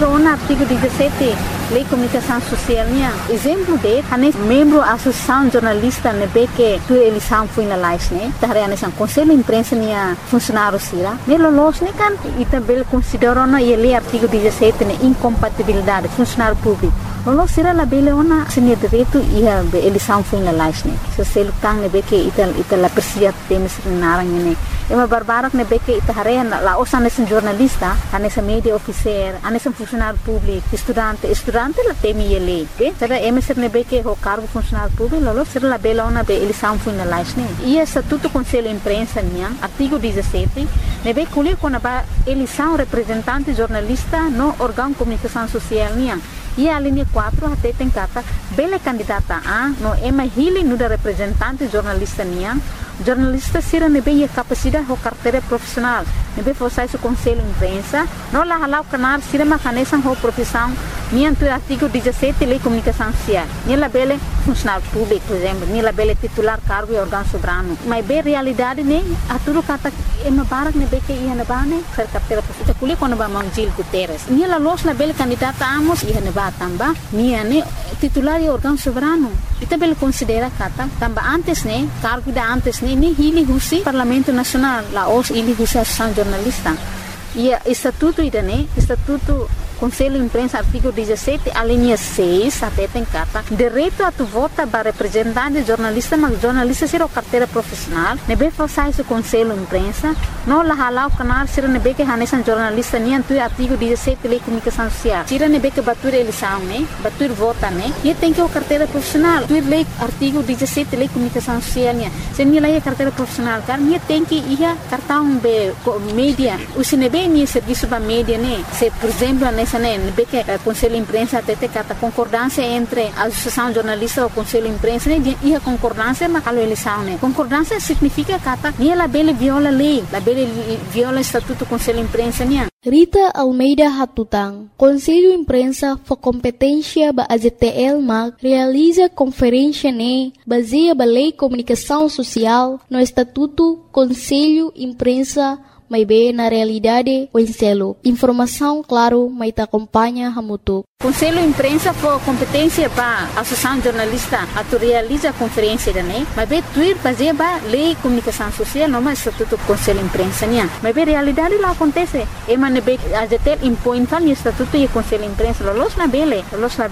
no artigo 17, Lei de Comunicação Socialnya. Exemplo de, membro da Associação Jornalista nebe que tu eleição foi na live, né? Tahare anesan Conselho de Imprensa nia funcionário sira. Nelo los ne kan ita bel considerou na lei artigo 17 ne incompatibilidade funcionário público. Lolo sira la bele ona senia direito ia eleição foi na live, né? Se selo tang nebe que ita la persia temes narang ne. Ema barbarak nebe que ita hare la osa anesan jornalista, anesan media officer, anesan funcionário público, estudante la temi lei, okay? Será emeser nebe que o cargo funcionário público, lolo sira la bele ona be eleição foi na live, né? E estatuto Conselho de Imprensa nia, artigo 17, nebe colher quando a eleição representante jornalista no órgão de comunicação social nia. E a linha 4 até tem cata bela candidata a no ema hili no da representante jornalista nia. Jornalista sira nebe a capacidade ou carteira profissional. Nebe forçar o Conselho de Imprensa, não lá halau canal sira macanesan ou profissão nia do artigo 17 Lei de Comunicação Social. Nia la bela funcionário público, por exemplo, nia la bela titular cargo e órgão soberano. Mas bem realidade né, a tudo cata ema barak nebe que ia na bane ser carteira profissional. Kuli quando ba Gil Guterres. Nia la los la bela candidata amos ia na tamba nia ne titular e órgão soberano. Ita bela considera kata tamba antes ne cargo da antes ne ni hili husi Parlamento Nacional la os hili husi Associação Jornalista. E estatuto ida ne estatuto Conselho de Imprensa, artigo 17, a linha 6, até tem carta. Direito a tu vota para representante jornalista, mas jornalista será carteira profissional. Nebe falsar esse Conselho de Imprensa. Não lá halau canal, será nebe que hanesan jornalista, nem tu artigo 17, Lei de Comunicação Social. Será nebe que batur eleição, né? Batur vota, né? E tem que o carteira profissional. Tu lei, artigo 17, Lei de Comunicação Social, né? Se nem lá é carteira profissional, cara, nem tem que ir cartão be mídia. O se nebe nem serviço para mídia, né? Se, por exemplo, nessa nebe que o Conselho de Imprensa até tem carta concordância entre a Associação Jornalista e o Conselho de Imprensa, né? E a concordância, mas a eleição, né? Concordância significa que nem ela bela viola a lei, ela bela viola o Estatuto do Conselho de Imprensa, né? Rita Almeida Hatutang, Conselho de Imprensa for competência ba AZTL mag realiza conferência ne baseia ba Lei de Comunicação Social no Estatuto Conselho de Imprensa may be na realidade o enselo. Informação claro may ta acompanha hamutuk. Conselho de Imprensa for competência para a Associação Jornalista a tu realiza a conferência né? Mas bem tuir baseia ba Lei de Comunicação Social não mas Estatuto do Conselho de Imprensa né? Mas bem realidade lá acontece. E mas nebe a ZTL impõe tal Estatuto e Conselho de Imprensa los na bele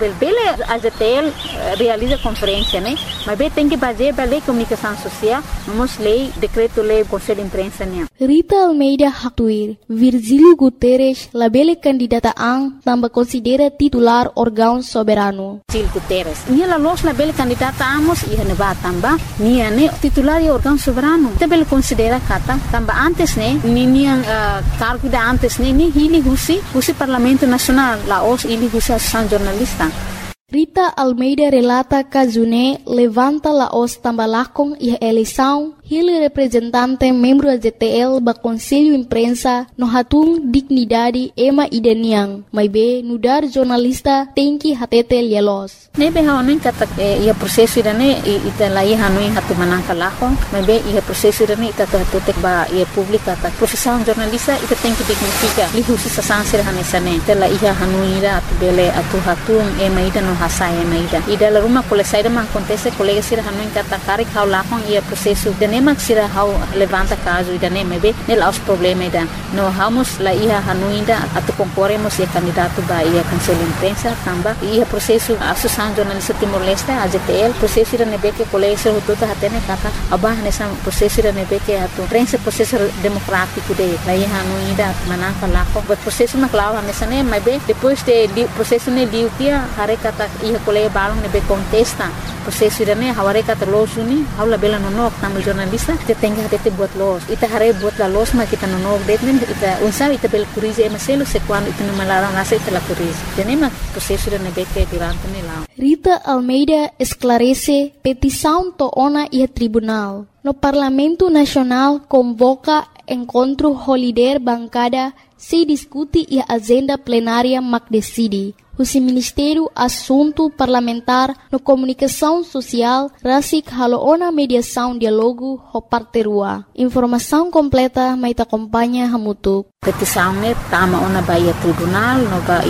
a ZTL realiza a conferência né? Mas bem tem que baseia ba Lei de Comunicação Social vamos lei decreto lei Conselho de Imprensa né? Rita Almeida Hatuir, Virgílio Guterres, labele candidata ang tamba considera titular órgão soberano. Gil Guterres. Nia la los labele candidata amos ia ne ba tamba, nia ne titular e órgão soberano. Tabele considera kata tamba antes ne, nia cargo da antes ne, ni hili husi Parlamento Nacional, la os hili husi Associação Jornalista. Rita Almeida relata que June levanta la os tambalakong e eleição hili representante membro da ZTL ba Conselho de Imprensa no hatung dignidade ema ideniang, mas be nudar jornalista tem que hatete lielos. Nebe hanuin kata ia proseso idane ita lai hanuin hatu manangka lakong, mas be ia proseso idane ita hatutek ba ia publika ta profissão jornalista ita tem que dignifica li husi sa sansir hanesane ita la ia hanuin ida atu bele atu hatung ema ida no hasaya na ida la rumah colesaida man acontece colega sira hanuin kata karik hau lakong ia proseso idane mak sira hau levanta caso idane mebe nel aos problema ida no hamos la ia hanuin da atu concorremos ia candidato ba ia Conselho de Imprensa tamba ia proseso Associação Jornalista Timor-Leste AZTL proseso ida nebe que colega sira hututa hatene kata abah nessa proseso ida nebe que atu prensa proseso democrático de la ia hanuin da manangka lako but proseso maklawa nessa ne mebe depois de proseso ne diutia hare kata ia colega balong nebe contesta proseso ida ne haware kata los uni haula bela nonok tamu jornalista te tenga hate buat los ita hare buat la los ma kita nonok detnen ita unsa ita bel kurize emaselo se quando ita no malarang nasa ita la kurize tenema proseso ida nebe que durante ne la Rita Almeida esclarece petição to ona e tribunal no Parlamento Nacional convoca encontro holiday bancada se discute e agenda plenária mag decide. O Ministério Assunto Parlamentar no Comunicação Social rasik haloona mediação diálogo ho parterua. Informação completa may acompanha hamutuk. Petição ne tama ona ba ia tribunal no ba ia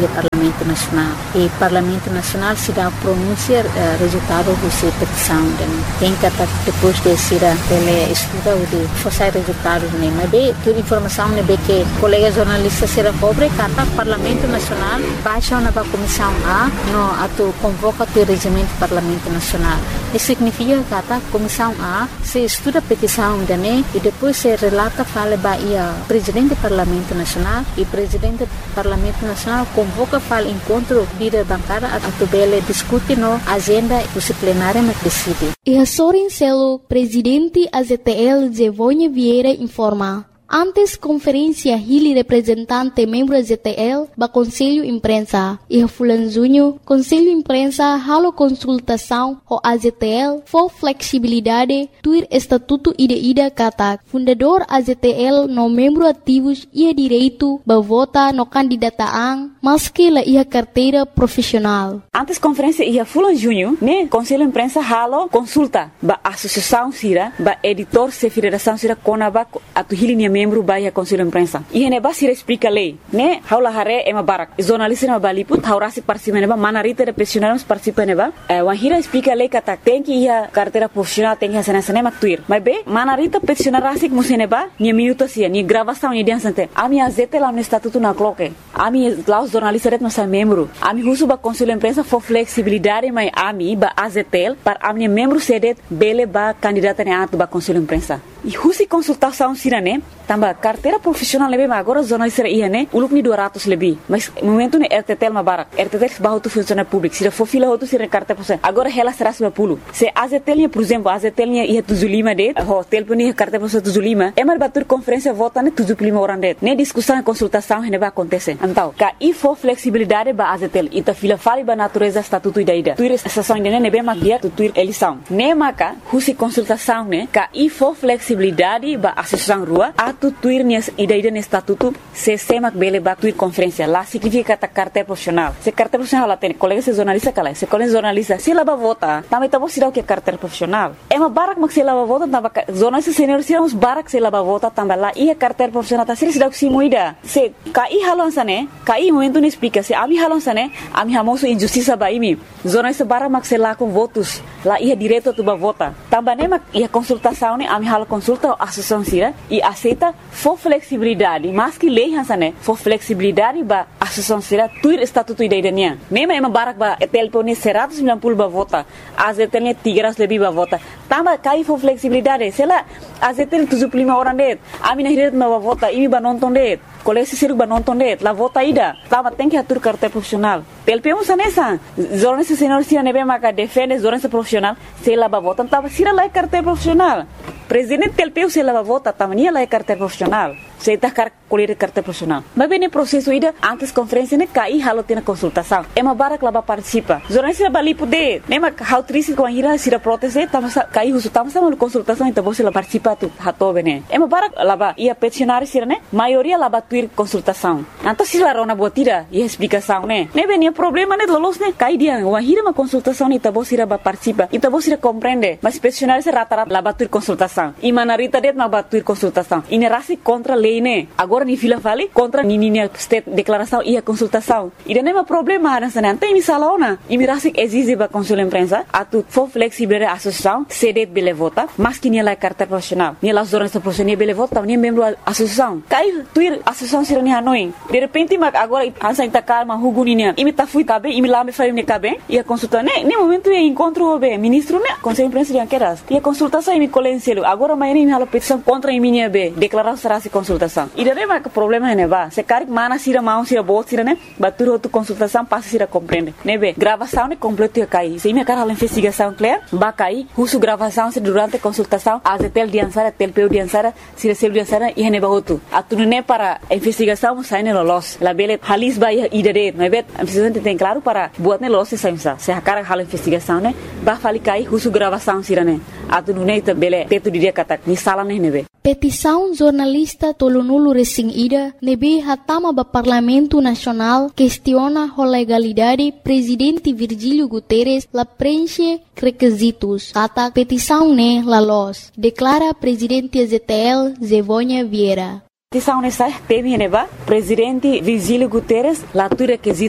Parlamento Nacional. E o Parlamento Nacional se dá pronúncia resultado da petição. Tem que depois de ser ele estuda de fazer resultados, mas bem toda informação é que colegas jornalistas será cobre cada Parlamento Nacional baixa na comissão A no convoca o regimento do Parlamento Nacional. Isso significa que a comissão A se estuda a petição e depois se relata fala o presidente do Parlamento Nacional e o presidente do Parlamento Nacional convoca fala encontro líder bancária a tubele discute no agenda disciplinária na decide. E a Sorin Celo, presidente AZTL Zevonha Vieira informa. Antes conferência Hili representante membro AZTL ba Conselho Imprensa. E a Fulanzunho, Conselho Imprensa halo consultação o AZTL for flexibilidade tuir estatuto ida katak. Fundador AZTL no membro ativos ia direito ba vota no candidataan maski la ia carteira profissional. Antes conferência ia Fulanzunho, né? Conselho Imprensa halo consulta ba associação sira ba editor se federação sira konaba atu Hili membro baia Conselho Imprensa. E hene ba sira explica lei, né? Haula hare ema barak. Jornalista ema baliput, haurasi participa neba, manarita de pensionados participa neba. Wahira explica lei kata tem que ia carteira profissional tem que ia sana maktuir. Mas be, manarita pensionarasi museneba, ni minuto sia, ni gravação ni dia sante. Ami azete lá no estatuto na cloque. Ami lá os jornalistas ret nossa membro. Ami husu ba Conselho Imprensa for flexibilidade mai ami ba azetel para ami membro sedet bele ba candidata ne atu ba Conselho Imprensa. E husi consultação sira né? Tamba carteira profissional lebih agora jornalista ia né? Uluk ni 200 lebih. Mas momento ne RTTL mabarak. RTTL bahu tu funcionário público. Sira for fila tu sira carteira profissional. Agora ela será 50. Se AZTL por exemplo, AZTL ia 75 det. Hotel pun ia carteira profissional 75. Emar batur conferência vota ne 75 orang det. Ne discussão e consultação hene ba acontece. Então, ka i for flexibilidade ba AZTL. Ita fila fali ba natureza estatuto ida. Tuir estação ide ne be magia tu tuir eleição. Ne maka husi consultação ne ka i for flexibilidade ba associação rua atu tuir nias ida ne estatuto se semak bele ba tuir conferência lá significa ta carteira profissional. Se carteira profissional lá tem colega se jornalista kala. Se colega jornalista se lá ba vota, também tá você o que carteira profissional. É uma barak mak se lá ba vota, tamba jornalista senior se uns barak se lá ba vota também lá e a carteira profissional tá se dá que moida. Se kai halon sane, kai momento ne explica se ami halon sane, ami hamoso injustiça ba imi. Jornalista barak mak se lá com votos, lá ia direto tu ba vota. Também ne mak ia consultação ne ami halo consulta a associação sira e aceita for flexibilidade, mas que lei hansane for flexibilidade ba associação sira tuir estatuto ideianya. Nema ema barak ba telpone 190 ba vota, azetene 300 lebih ba vota. Tamba kai for flexibilidade, sela azetene 75 orang det. Ami na hiret ba vota, imi ba nonton det. Kolesi siruk ba nonton det, la vota ida. Tamba tem que atur carteira profissional. Telpemo sanesa, jornalista senior sira nebe maka defende jornalista profissional, sela ba vota, tamba sira la carteira profissional. Presidente telpeu se leva vota tamania lá é carteira profissional. Se está colher carteira profissional. Mas bem no processo ida antes conferência ne cai halo tem consultação. É uma barak lá participa. Jornalista bali poder. Nema how triste com a ira se proteste, tamo cai uso tamo sama consultação então você lá participa tu hato bene. É uma barak lá ia peticionar sira né? Maioria lá tuir consultação. Então se lá rona botira e explicação né? Ne bem problema né lolos né cai dia uma ira uma consultação então você lá participa. Então você compreende. Mas peticionar se rata-rata lá tuir consultação. E manarita det ma tuir consultação. Inerasi contra lei ne. Agora ni fila vale contra ni state declaração e a consultação. E não é problema nessa não tem misalona. E mirasi exige ba Conselho Imprensa atu for flexible a associação sedet bele vota, mas que ni la carteira profissional. Ni la jornalista profissional bele vota, ni membro associação. Cai tuir associação sira ni hanoi. De repente mag agora ansa ita calma huguni ni. Imi ta fui cabe, imi lá me faria ne cabe e a consulta ne momento e encontro be ministro ne Conselho Imprensa de queras. E a consultação imi colenselo. Agora amanhã imi hala petição contra imi ni be declaração será se consultação. E daí vai que problema é ba. Se cari mana sira mau sira bot sira né? Batur outro consultação passa sira compreende. Né be. Gravação né completo cai. Se me cara a investigação clear, ba cai. Husu gravação se durante consultação, azetel diansara, telpeu diansara, sira sel diansara e ne ba outro. Atunu né para investigação sai ne lolos. La bele halis ba ida de, né be. A investigação tem claro para buat ne lolos sai sa. Se a cara hala investigação né, ba fali cai husu gravação sira né. Atunu né bele teto dia kata ni sala né be. Petição jornalista Tolonulu Resing Ida nebe hatama ba Parlamento Nacional questiona a legalidade presidente Virgílio Guterres la preenche requisitos. Kata petição ne la los, declara presidente AZTL Zevonha Vieira. Petição nessa teve neba presidente Virgílio Guterres la tu requisitos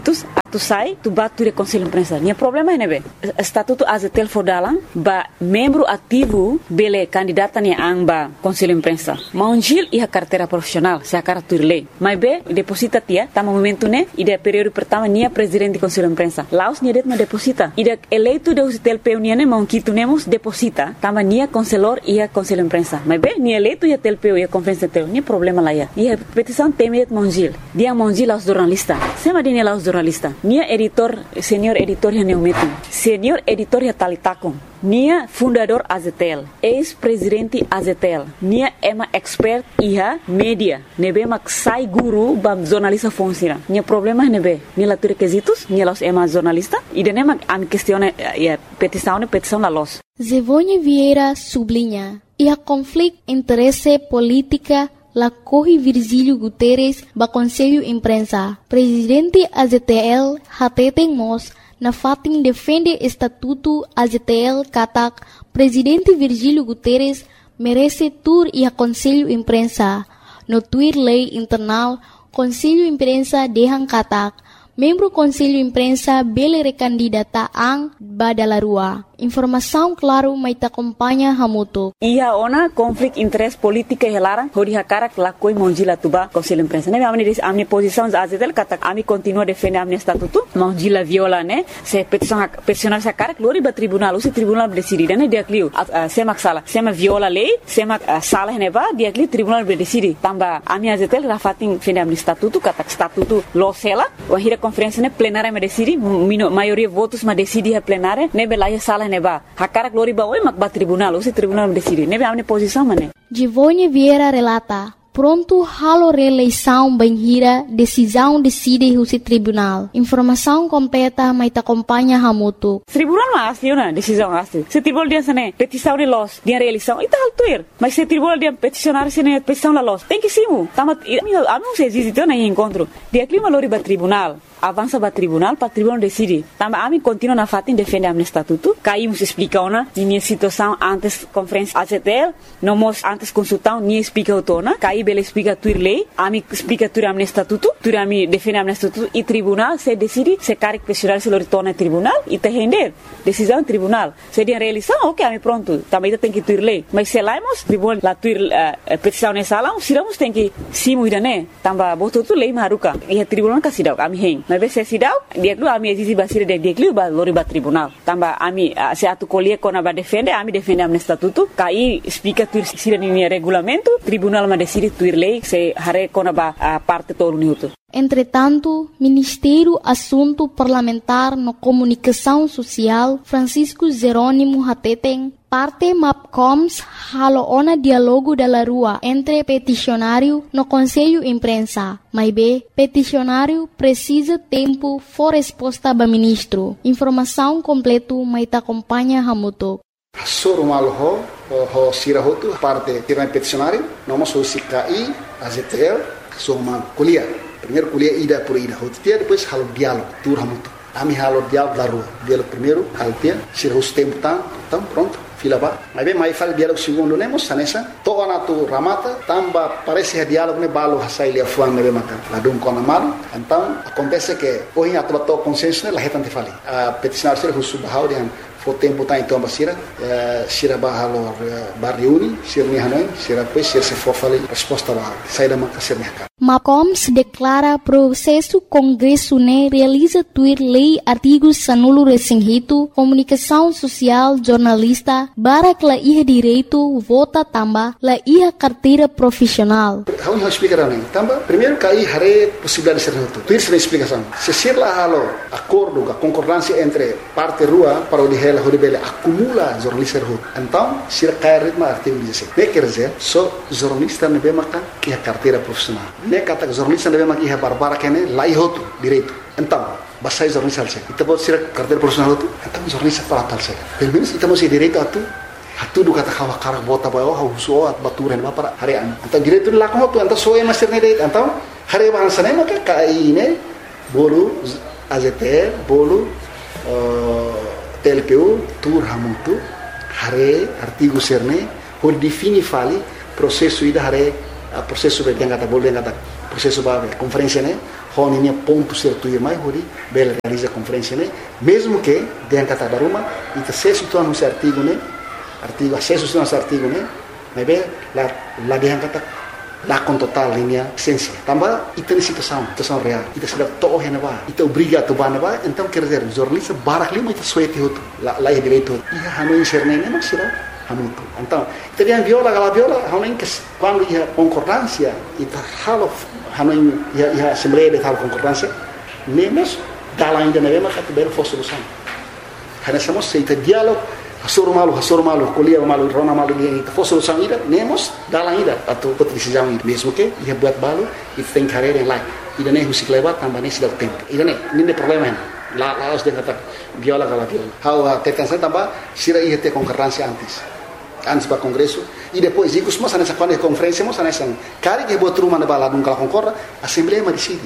tu sai, tu bate o conselho de imprensa. Nia problema é nebe. Estatuto AZTL fodalang ba membro ativo bele candidata nia ang ba conselho de imprensa. Maunjil iha carteira profissional, se a cara tu lei. Mas be deposita tia, tá momento né, e de período pertama nia presidente de conselho de imprensa. Laos nia det ma deposita. E de eleito de UZTLP nia ne maunquito nemos deposita. Tama nia conselor iha conselho de imprensa. Mas be nia eleito ia TLP ia conferência tel, nia problema lá ia. E a petição teme det maunjil. Dia maunjil aos jornalista. Sema dia aos jornalista. Nia editor, senior editor ya neumetum. Senior editor ya talitakum. Nia fundador AZTL, ex-presidente AZTL. Nia ema expert iha media. Nebe mak sai guru bam jornalista funciona. Nia problema nebe. Nia la requisitos, nia los ema jornalista. E de nema am questione petição la los. Zevonha Vieira sublinha. E a conflito interesse política la corre Virgílio Guterres ba Conselho Imprensa. Presidente AZTL Hateten Mos na fatin defende Estatuto AZTL katak Presidente Virgílio Guterres merece tur e a Conselho Imprensa. No Twitter lei internal Conselho Imprensa dehan katak membro Conselho Imprensa bele recandidata ang Badalarua. Informação claro mai ta acompanha hamuto. Ia ona conflito interesse política helara hori hakara la koi monjila tuba Conselho Imprensa. Ne amni posição AZTL kata ami continua defende amni estatuto. Monjila viola ne se peticionar sa cara glori ba tribunal, o tribunal decide ne dia clio semak sala, sema viola lei, semak sala ne ba dia clio tribunal decide. Tamba ami AZTL rafatin defende amni estatuto kata estatuto lo sela, o hira conferência ne plenária me decide, maioria votos ma decide a plenária, ne belaia sala neba. Hakara glori ba oi mak ba tribunal, o tribunal decide. Nebe amne posição mané. Givonha Vieira relata. Pronto halo reeleição banhira, decisão decide o tribunal. Informação completa mai ta acompanha hamuto. Tribunal mas asli na decisão asli. Se tribunal dia sene petição de los, dia reeleição, ita altuir. Mas se tribunal dia peticionar sene petição la los, tem que simu. Tama amo se existe na encontro. Dia clima lori ba tribunal. Avança para tribunal decide. Também a mim continua na fatin defende a estatuto. Caímos explica ona minha situação antes conferência AZTL, não mos antes consultão nem explica o tona. Caí bele explica tur lei, a mim explica tur a estatuto, tur a mim defende a estatuto e tribunal se decide se caric questionar se lo retorna tribunal e te render decisão tribunal. Se dia reeleição, ok, a mim pronto. Também tem que tur lei, mas se laimos tribunal la tur petição nessa sala, siramos tem que simu idane. Tamba boto tu lei maruka. E a tribunal kasidau a mim mas se sidau dia dulu ami exisi basir de dia dulu ba lori ba tribunal tamba ami se atu colher kona ba defende ami defende am estatuto kai explica tu sira ni regulamento tribunal ma decide tuir lei se hare kona ba parte todo unido. Entretanto, Ministério Assunto Parlamentar no Comunicação Social Francisco Jerônimo Hateten parte MAPCOMS halo ona diálogo da rua entre peticionário no Conselho Imprensa. Mas be, peticionário precisa tempo for resposta ba ministro. Informação completo mai ta acompanha hamuto. Soro malho ho sirahotu parte tiran peticionário, nomos ho sikai AZTL soma kuliah. Primeiro kuliah ida por ida, hotia depois halo diálogo, tur hamuto. Ami halo diálogo da rua. Diálogo primeiro, haltia, sirahus tempo então pronto. Fila ba. Mas bem, mais fala diálogo segundo nemos sanesa. Toa na tu ramata, tamba parece diálogo ne balo hasai lia fuang ne maka. Ladum kona malu. Então acontece que hoje a tua consenso ne lahetan te fali. A peticionar ser husu bahau dengan fo tempo tá então basira, sira bahalo barriuni, sirni hanoi, sira pois sir se for fali resposta ba. Sai da maka sirni haka. MAPCOMS declara processo Congresso ne realiza tuir lei artigos sanulo resinghito, comunicação social, jornalista, barak la iha direito, vota tamba, la iha carteira profissional. Vamos explicar nem. Tamba, primeiro cai hare possibilidade de ser reto. Tuir se explicação. Se ser lá halo acordo, a concordância entre parte rua para o de ela horibele acumula jornalista reto. Então, se cai ritmo artigo 16. Ne quer dizer, só jornalista ne be makan iha carteira profissional. Ne kata jornalista ne be makan iha barbara kene lai hotu direito. Então, basai jornalista alse. Kita buat sira carteira profissional tu. Então jornalista para talse. Pelo menos kita masih direito atu. Hatu du kata kawa karak bota bawa huso at baturen ba para harian. Então direito la ko tu anta soe master ne deit. Então hari bahasa ne maka kai ne bolu AZTL bolu TLPU tur hamutu hare artigo serne por defini fali processo ida hare processo be kata bolu kata processo ba conferência ne Honinya ponto certo e mais hori, bela realiza conferência, né? Mesmo que tenha que estar uma, e te acesso tu no artigo, né? Artigo acesso tu no artigo, né? Mas bem, lá dia kata lá com total linha essência. Também itu situação real. Itu sudah toh henaba, itu obriga tu banaba, então quer dizer, jornalista barak lima itu suete hotu, lá é direito. E hanu inserne mas será hamutu. Então, itu dia viola, hanu que quando ia concordância, itu halo hanu ia assembleia de tal concordância, nemos dalam ainda neve maka tu baru solução. Hanya sama seita dialog Hasur malu, kuliah malu, rona malu dia itu. For solução ida, nemos dalam ida atau decisão ida. Mesmo que ia buat balu, itu tem carreira em lain. Ida nem musik lewat tambah nem sudah tempo. Ida nem, ini problema ini. Lá os dia kata viola kala viola. How tekan saya tambah sira ia ter concorrência antes para congresso e depois ikut semua sana quando conferência mo sana sang. Kari que buat rumah na bala nung kala concorda, assembleia ma decide.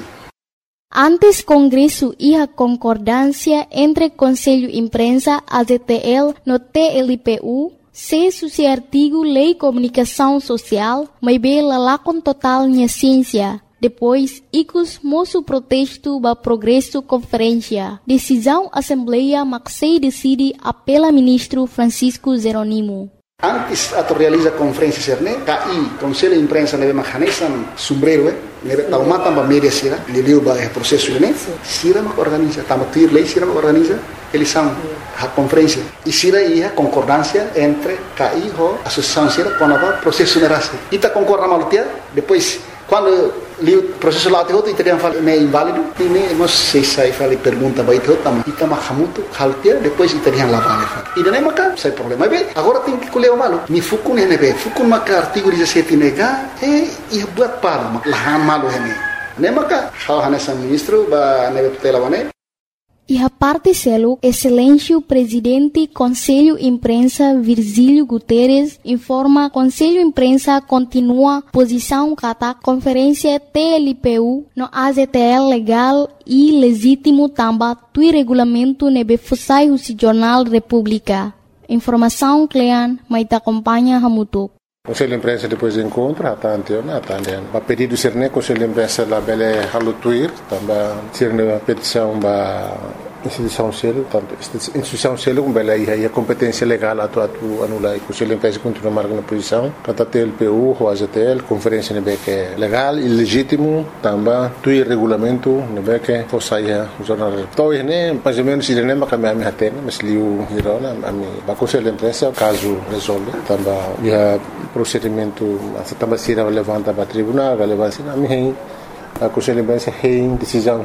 Antes Congreso y concordancia entre Conselho Imprensa, AZTL, no TLPU, se su artigo Lei Comunicação Social, mas bela lá com total minha ciência. Depois, icos moço protesto ba progresso conferência. Decisão Assembleia Maxei decide apela ministro Francisco Zeronimo. Antes ato realiza conferência serne, KI, Conselho Imprensa neve mahanesan sombrero, neve taumata ba media sira, liliu ba processo ne, sira mak organiza, tamatir lei sira mak organiza, eles são a conferência. E sira ia concordância entre KI ho associação sira com a processo nerase. Ita concorda malutia, depois quando li o processo lá teoto italiano fala é inválido e nem nós sei sai fala pergunta vai teoto tam ita mahamuto haltia depois italiano lá vale e daí maca sai problema bem agora tem que colher o malo mi fukun nebe fukun maca artigo 17 nega e buat palo lahan malo hene nem maca how hanesa ministro ba nebe tutela bane. E a parte selo, excelência presidente Conselho Imprensa Virgílio Guterres informa Conselho Imprensa continua posição kata conferência TLPU no AZTL legal e legítimo tamba tui regulamento nebe fusai o Jornal República. Informação Clean, mas acompanha Hamutuk. Conselho de Imprensa depois de encontro, atendendo. A pedido de Conselho de Imprensa da Bele Halutuir, também a petição da instituição selo, instituição selo com Bele e a competência legal atu anular. Conselho de Imprensa continua marcando a posição, cata TLPU, o AZTL, conferência nebe que é legal e legítimo, também tui regulamento nebe que fosse o jornal. Então, mais ou menos, ele nem vai cambiar a minha tena, mas liu hirona, a Conselho de Imprensa, caso resolve, também procedimento também se levanta para o tribunal, relevância na minha a Conselho de Imprensa tem decisão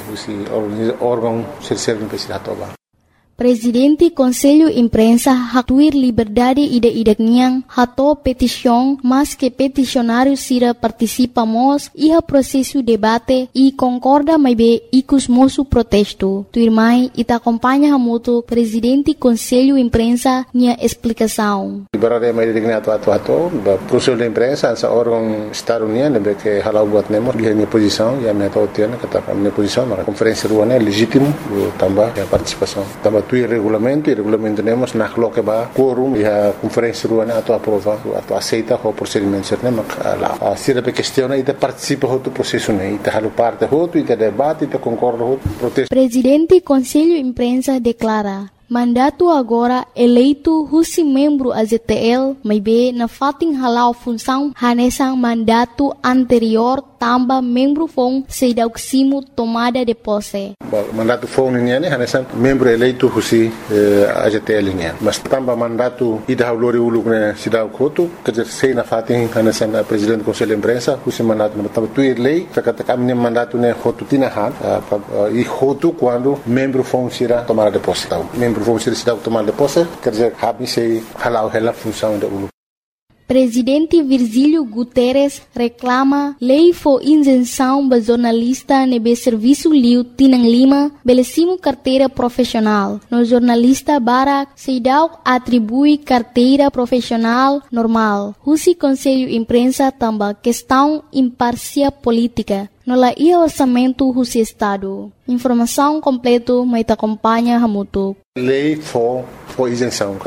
o órgão terceiro imprensa toba. Presidente Conselho Imprensa hatuir liberdade ide-idekniang hato petição, mas que peticionário sira participamos e a processo debate e concorda mais bem icus moço protesto. Tuirmai ita acompanha hamuto Presidente Conselho Imprensa nia explicação. Liberdade mais idekniang atu Conselho de Imprensa essa órgão estado-união nebe que halau buat nemos dia minha posição e a minha totiana kata minha posição na conferência ruana legítimo também a participação também tu regulamento temos na coloca ba quorum e a conferência ruana atu aprova atu aceita o procedimento certo lá a sira pe questiona e te participa do processo né e te halu parte e te debate e te concorda protesto. Presidente Conselho Imprensa declara mandato agora eleito husi membro AZTL, mas be na fating halau função hanesang mandato anterior tamba membro fong sedauksimo tomada de posse. Mandato fong niya ni hanesang membro eleito husi AZTL niya. Mas tamba mandato ida haulori uluk na sidaw koto kajer sei na fating hanesang presidente Conselho de Imprensa husi mandato na tamba tuir lei kakatakam ni mandato na hotu tinahan e hotu quando membro fong sira tomada de posse. Vamos ser tomar de posse, quer dizer, habis se halau hela função da ulu. Presidente Virgílio Guterres reclama lei for isenção ba jornalista nebe serviço liu tinang lima belesimo carteira profissional. No jornalista Barak Seidau atribui carteira profissional normal. Husi Conselho Imprensa tamba questão imparcial política. No la ia orçamento husi Estado. Informação completo mas acompanha Hamutuk. Lei for isenção,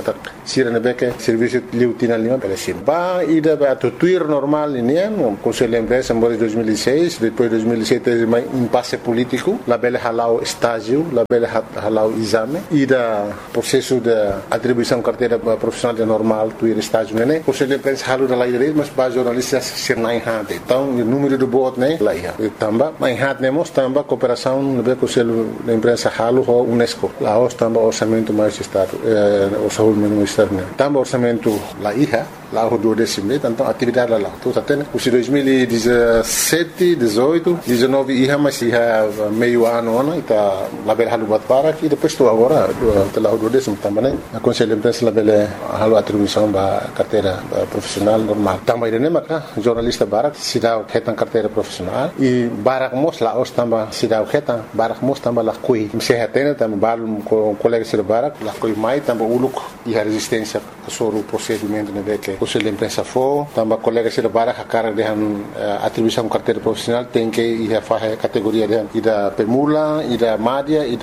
sira nebe que serviço liutina lima pelesin. Ba ida ba tuir normal ini Conselho de Empresa em 2006, depois 2007 teve um impasse político, lá bele halau estágio, lá bele halau exame, ida processo de atribuição carteira profissional de normal tuir estágio né. Conselho de Empresa halu da lá ida, mas ba jornalistas sirnai hante. Então o número do voto né lá ia. Tamba, mas hante nemos tamba cooperação nebe Conselho de Empresa halu ho UNESCO. Lá os tamba orçamento mais estado, orçamento mais estado né. Tamba orçamento lá ia. Lá o 12 então atividade lá. Então até os 2017, 18, 19 ia mas ia meio ano está lá bela halu bat para e depois estou agora lá o 12 também né. A Conselho de Empresa lá bela halu atribuição da carteira profissional normal. Também né maca jornalista barak se dá retan carteira profissional e barak mos lá os também se dá retan barak mos também lá coi. Se retena também bal com colegas de barak lá coi mais também o look e a resistência sobre o procedimento né que Conselho de Empresa for, também colegas de barak a cara de atribuição carteira profissional tem que ir a fazer categoria de da pemula, da média e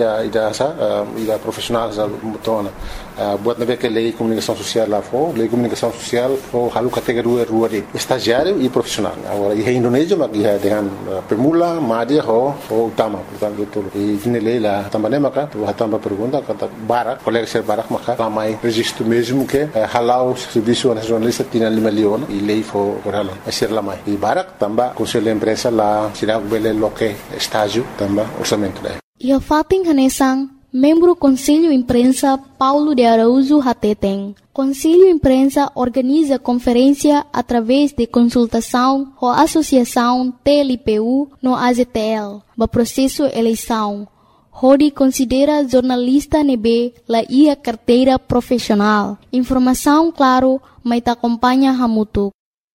da profissional da motona. Buat nabe que lei comunicação social lá for, lei comunicação social for halu categoria rua de estagiário e profissional. Agora em Indonésia mas ia dengan pemula, média ho utama, portanto tudo. E ini lei lá também maka tu também pergunta kata barak, colegas de barak maka ramai registro mesmo que halau serviço nacionalista tinha 5 milhões e lei for halau. Ser lá mais. E barak também Conselho de Empresa lá sirá bele loque estágio também orçamento lá. E a Fatin Hanesang, membro Conselho Imprensa Paulo de Araújo Hateteng. Conselho Imprensa organiza conferência através de consultação com a Associação TLPU no AZTL, no processo eleição. Rodi considera jornalista nebe la ia carteira profissional. Informação claro, mas te acompanha hamutuk.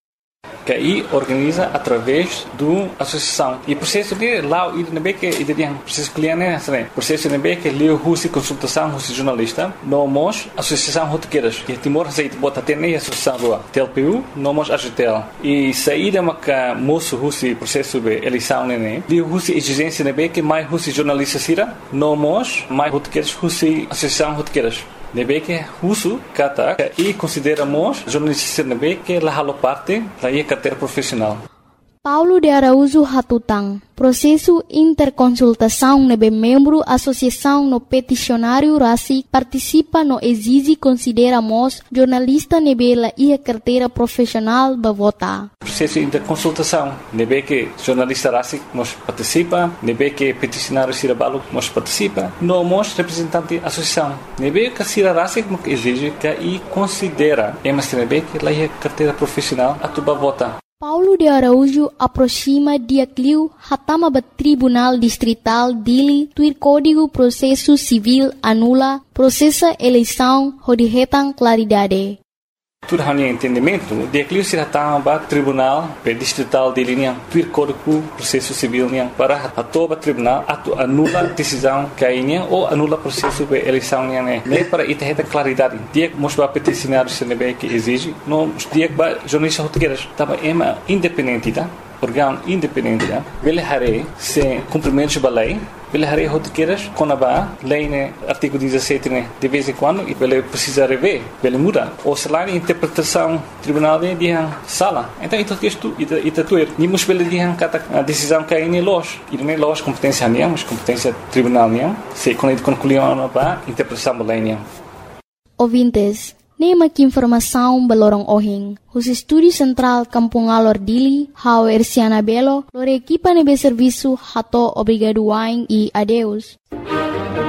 Que aí organiza através do associação e processo de lá e nebe que ele tem processo cliente né processo nebe que leu russo consultação russo jornalista nomos associação rotequeiras que Timor aceita bota até nem associação rua TLPU nomos AGTL e saída maca moço russo processo de eleição né leu russo exigência nebe que mais russo jornalista sira nomos mais rotequeiras russo associação rotequeiras nebe que russo kata e consideramos jornalista nebe que lá halo parte lá ia carteira profissional. Paulo de Araújo Hatutang, processo interconsultação nebe membro associação no peticionário RACI participa no exige consideramos jornalista nebe la ia carteira profissional ba vota. Processo interconsultação nebe que jornalista RACI nos participa, nebe que peticionário Sirabalo nos participa, nomos representante associação nebe que Sira RACI exige que e considera emas nebe que la ia carteira profissional atuba vota. Paulo de Araújo aproxima dia cliu hatama ba Tribunal Distrital Dili tuir Código Processo Civil anula processa eleição hodihetan claridade. Tudo hanya entendimento, dia cliu se hatama ba Tribunal Distrital Dili niang tuir Código Processo Civil niang para atoba tribunal atu anula decisão kainya ou anula processo de eleição niang ne para itaheta claridade. Dia mos ba peticionário se nebe que exige, no dia ba jornalista rotegueiras taba ema independente tá? Órgão independente tá? Vele hare se cumprimentos ba lei Ele harei rotequeiras com a lei né artigo 17 né de vez em quando e ele precisa rever, ele muda. Ou se lá a interpretação tribunal de sala. Então isto tuer. Nimos ele dihan kata a decisão que é loja. E não é loja competência nem, mas competência tribunal nem. Se quando concluiu a interpretação da lei nem. Ouvintes, nema que informação balorong ohing. Os Estúdio Central Kampung Alor Dili, Hau Ersiana Belo, lore equipa nebe serviço hato obrigado wain e adeus.